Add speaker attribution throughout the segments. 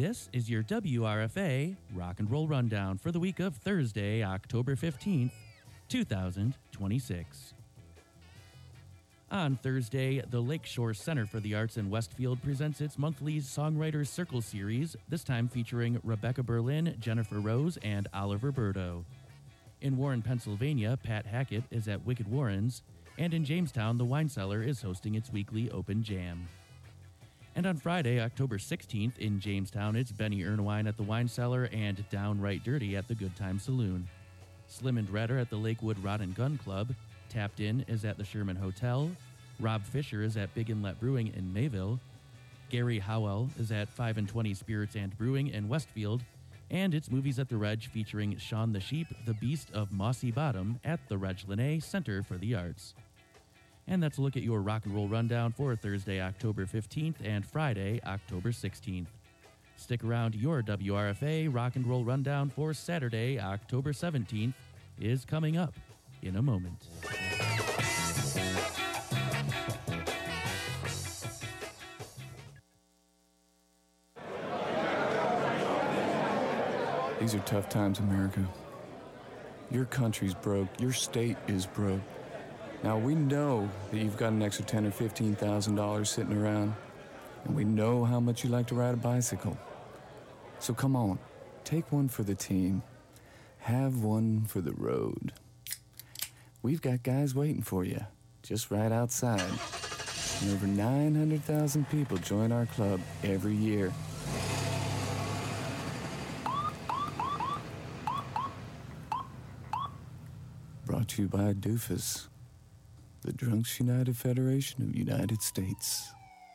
Speaker 1: This is your WRFA Rock and Roll Rundown for the week of Thursday, October 15th, 2026. On Thursday, the Lakeshore Center for the Arts in Westfield presents its monthly Songwriters Circle series, this time featuring Rebecca Berlin, Jennifer Rose, and Oliver Berto. In Warren, Pennsylvania, Pat Hackett is at Wicked Warren's, and in Jamestown, the Wine Cellar is hosting its weekly open jam. And on Friday, October 16th, in Jamestown, it's Benny Irnwine at the Wine Cellar and Downright Dirty at the Good Time Saloon. Slim and Redder at the Lakewood Rod and Gun Club. Tapped In is at the Sherman Hotel. Rob Fisher is at Big Inlet Brewing in Mayville. Gary Howell is at 5 and 20 Spirits and Brewing in Westfield. And it's Movies at the Reg featuring Shaun the Sheep, the Beast of Mossy Bottom at the Reg Linné Center for the Arts. And that's a look at your rock and roll rundown for Thursday, October 15th and Friday, October 16th. Stick around, your WRFA rock and roll rundown for Saturday, October 17th is coming up in a moment.
Speaker 2: These are tough times, America. Your country's broke. Your state is broke. Now, we know that you've got an extra $10,000 or $15,000 sitting around, and we know how much you like to ride a bicycle. So come on, take one for the team. Have one for the road. We've got guys waiting for you, just right outside. And over 900,000 people join our club every year. Brought to you by Doofus, the Drunks United Federation of United States.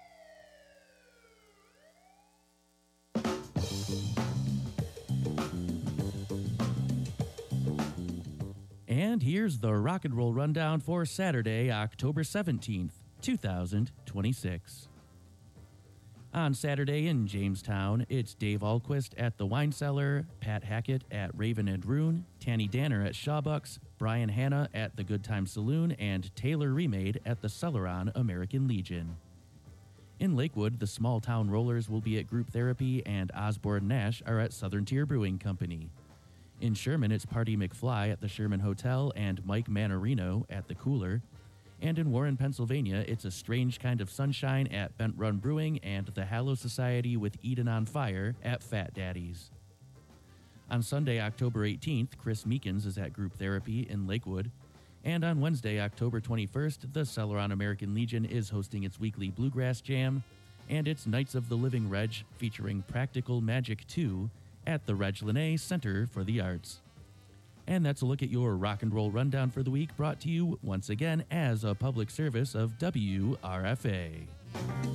Speaker 1: And here's the rock and roll rundown for Saturday, October 17th, 2026. On Saturday in Jamestown, it's Dave Ahlquist at the Wine Cellar, Pat Hackett at Raven and Rune, Tanny Danner at Shawbucks, Brian Hanna at the Good Time Saloon, and Taylor Remade at the Celeron American Legion. In Lakewood, the Small Town Rollers will be at Group Therapy, and Osborne Nash are at Southern Tier Brewing Company. In Sherman, it's Party McFly at the Sherman Hotel and Mike Manarino at the Cooler. And in Warren, Pennsylvania, it's A Strange Kind of Sunshine at Bent Run Brewing and the Hallow Society with Eden on Fire at Fat Daddy's. On Sunday, October 18th, Chris Meekins is at Group Therapy in Lakewood. And on Wednesday, October 21st, the Celeron American Legion is hosting its weekly Bluegrass Jam, and it's Knights of the Living Reg featuring Practical Magic 2 at the Reg Linné Center for the Arts. And that's a look at your rock and roll rundown for the week, brought to you once again as a public service of WRFA.